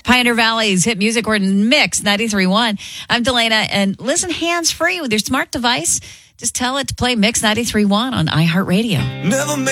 Pioneer Valley's hit music. We're in Mix 93.1. I'm Delana, and listen hands-free with your smart device. Just tell it to play Mix 93.1 on iHeartRadio. Never